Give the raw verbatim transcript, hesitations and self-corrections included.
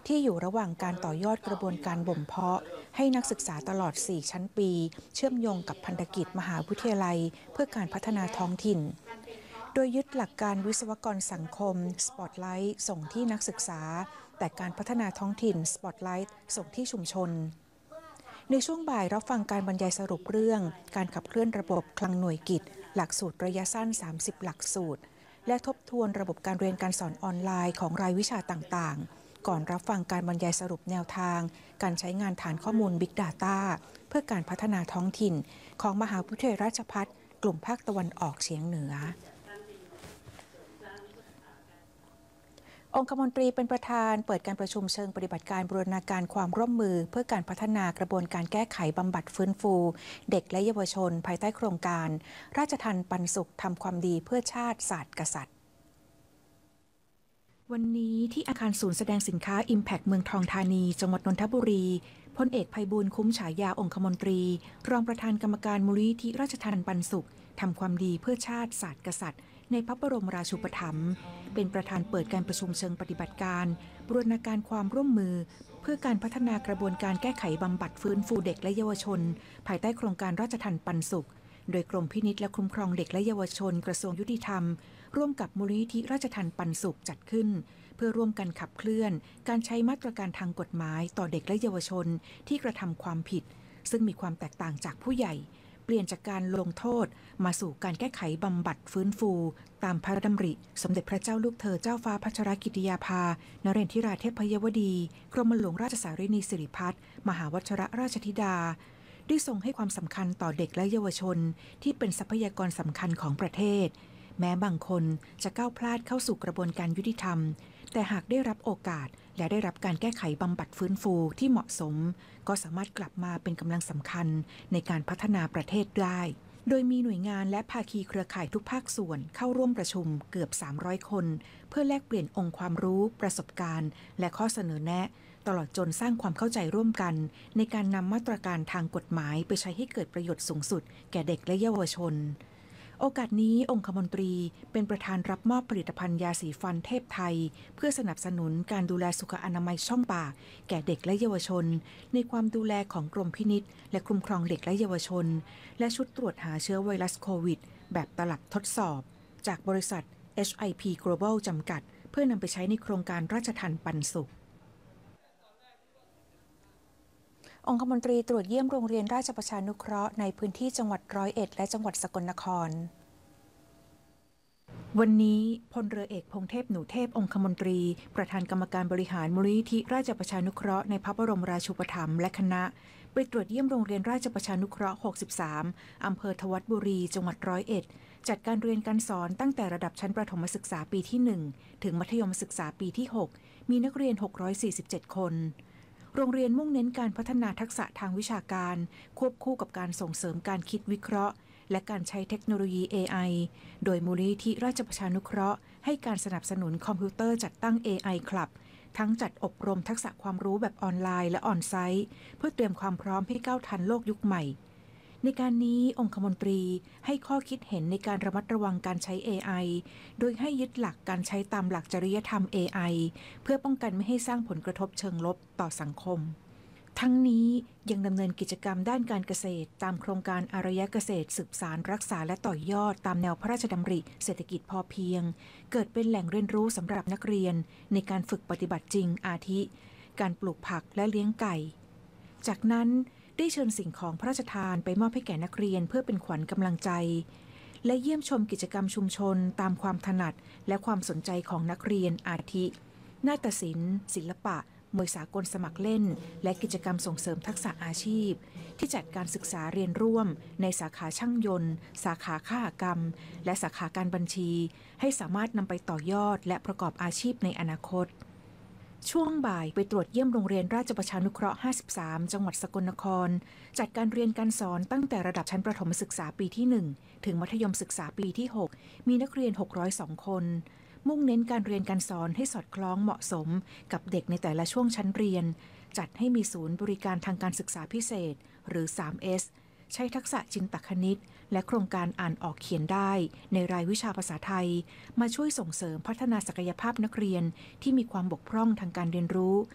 ที่อยู่ระหว่างการต่อยอดกระบวนการบ่มเพาะให้นักศึกษาตลอด สี่ ชั้นปีเชื่อมโยงกับพันธกิจมหาวิทยาลัยเพื่อการพัฒนาท้องถิ่นโดยยึดหลักการวิศวกรสังคมสปอตไลท์ส่งที่นักศึกษาแต่การพัฒนาท้องถิ่นสปอตไลท์ส่งที่ชุมชนในช่วงบ่ายรับฟังการบรรยายสรุปเรื่องการขับเคลื่อนระบบคลังหน่วยกิจหลักสูตรระยะสั้นสามสิบหลักสูตรและทบทวนระบบการเรียนการสอนออนไลน์ของรายวิชาต่างๆก่อนรับฟังการบรรยายสรุปแนวทางการใช้งานฐานข้อมูล Big Data เพื่อการพัฒนาท้องถิ่นของมหาวิทยาลัยราชภัฏกลุ่มภาคตะวันออกเฉียงเหนือองคมนตรีเป็นประธานเปิดการประชุมเชิงปฏิบัติการบูรณาการความร่วมมือเพื่อการพัฒนากระบวนการแก้ไขบำบัดฟื้นฟูเด็กและเยาวชนภายใต้โครงการราชทัณฑ์ปันสุขทำความดีเพื่อชาติศาสตร์กษัตริย์วันนี้ที่อาคารศูนย์แสดงสินค้า Impact เมืองทองธานีจังหวัดนนทบุรีพลเอกไพบูลย์คุ้มฉายาองคมนตรีรองประธานกรรมการมูลนิธิราชทัณฑ์ปันสุขทำความดีเพื่อชาติศาสตร์กษัตริย์ในพระบรมราชูปถัมภ์เป็นประธานเปิดการประชุมเชิงปฏิบัติการบูรณาการความร่วมมือเพื่อการพัฒนากระบวนการแก้ไขบำบัดฟื้นฟูเด็กและเยาวชนภายใต้โครงการราชทัณฑ์ปันสุขโดยกรมพินิจและคุ้มครองเด็กและเยาวชนกระทรวงยุติธรรมร่วมกับมูลนิธิราชทัณฑ์ปันสุขจัดขึ้นเพื่อร่วมกันขับเคลื่อนการใช้มาตรการทางกฎหมายต่อเด็กและเยาวชนที่กระทำความผิดซึ่งมีความแตกต่างจากผู้ใหญ่เปลี่ยนจากการลงโทษมาสู่การแก้ไขบำบัดฟื้นฟูตามพระดำริสมเด็จพระเจ้าลูกเธอเจ้าฟ้าพัชรกิติยาภานเรนทิราเทพยวดีกรมหลวงราชสารินีสิริพัฒน์มหาวชรราชธิดาได้ทรงให้ความสำคัญต่อเด็กและเยาวชนที่เป็นทรัพยากรสำคัญของประเทศแม้บางคนจะก้าวพลาดเข้าสู่กระบวนการยุติธรรมแต่หากได้รับโอกาสและได้รับการแก้ไขบำบัดฟื้นฟูที่เหมาะสมก็สามารถกลับมาเป็นกำลังสำคัญในการพัฒนาประเทศได้โดยมีหน่วยงานและภาคีเครือข่ายทุกภาคส่วนเข้าร่วมประชุมเกือบสามร้อยคนเพื่อแลกเปลี่ยนองค์ความรู้ประสบการณ์และข้อเสนอแนะตลอดจนสร้างความเข้าใจร่วมกันในการนำมาตรการทางกฎหมายไปใช้ให้เกิดประโยชน์สูงสุดแก่เด็กและเยาวชนโอกาสนี้องคมนตรีเป็นประธานรับมอบผลิตภัณฑ์ยาสีฟันเทพไทยเพื่อสนับสนุนการดูแลสุขอนามัยช่องปากแก่เด็กและเยาวชนในความดูแลของกรมพินิจและคุ้มครองเด็กและเยาวชนและชุดตรวจหาเชื้อไวรัสโควิดแบบตลับทดสอบจากบริษัท เอช ไอ พี Global จำกัดเพื่อนำไปใช้ในโครงการราชทัณฑ์ปันสุของคมนตรีตรวจเยี่ยมโรงเรียนราชประชานุเคราะห์ในพื้นที่จังหวัดร้อยเอ็ดและจังหวัดสกลนครวันนี้พลเรือเอกพงษ์เทพหนูเทพองคมนตรีประธานกรรมการบริหารมูลนิธิราชประชานุเคราะห์ในพระบรมราชูปถัมภ์และคณะไปตรวจเยี่ยมโรงเรียนราชประชานุเคราะห์หกสิบสามอำเภอทวัดบุรีจังหวัดร้อยเอ็ดจัดการเรียนการสอนตั้งแต่ระดับชั้นประถมศึกษาปีที่หนึ่งถึงมัธยมศึกษาปีที่หกมีนักเรียนหกร้อยสี่สิบเจ็ดคนโรงเรียนมุ่งเน้นการพัฒนาทักษะทางวิชาการควบคู่กับการส่งเสริมการคิดวิเคราะห์และการใช้เทคโนโลยี เอ ไอ โดยมูลนิธิราชประชานุเคราะห์ให้การสนับสนุนคอมพิวเตอร์จัดตั้ง เอ ไอ Club ทั้งจัดอบรมทักษะความรู้แบบออนไลน์และออนไซต์เพื่อเตรียมความพร้อมให้ก้าวทันโลกยุคใหม่ในการนี้องคมนตรีให้ข้อคิดเห็นในการระมัดระวังการใช้ เอ ไอ โดยให้ยึดหลักการใช้ตามหลักจริยธรรม เอ ไอ เพื่อป้องกันไม่ให้สร้างผลกระทบเชิงลบต่อสังคมทั้งนี้ยังดำเนินกิจกรรมด้านการเกษตรตามโครงการอารยเกษตรสืบสานรักษาและต่อยอดตามแนวพระราชดำริเศรษฐกิจพอเพียงเกิดเป็นแหล่งเรียนรู้สำหรับนักเรียนในการฝึกปฏิบัติจริงอาทิการปลูกผักและเลี้ยงไก่จากนั้นได้เชิญสิ่งของพระราชทานไปมอบให้แก่นักเรียนเพื่อเป็นขวัญกำลังใจและเยี่ยมชมกิจกรรมชุมชนตามความถนัดและความสนใจของนักเรียนอาทินาฏศิลป์ศิลปะมวยสากลสมัครเล่นและกิจกรรมส่งเสริมทักษะอาชีพที่จัดการศึกษาเรียนร่วมในสาขาช่างยนต์สาขาคหกรรมและสาขาการบัญชีให้สามารถนำไปต่อยอดและประกอบอาชีพในอนาคตช่วงบ่ายไปตรวจเยี่ยมโรงเรียนราชประชานุเคราะห์ห้าสิบสามจังหวัดสกลนครจัดการเรียนการสอนตั้งแต่ระดับชั้นประถมศึกษาปีที่หนึ่งถึงมัธยมศึกษาปีที่หกมีนักเรียนหกร้อยสองคนมุ่งเน้นการเรียนการสอนให้สอดคล้องเหมาะสมกับเด็กในแต่ละช่วงชั้นเรียนจัดให้มีศูนย์บริการทางการศึกษาพิเศษหรือ ทรี เอส ใช้ทักษะจินตคณิตและโครงการอ่านออกเขียนได้ในรายวิชาภาษาไทยมาช่วยส่งเสริมพัฒนาศักยภาพนักเรียนที่มีความบกพร่องทางการเรียนรู้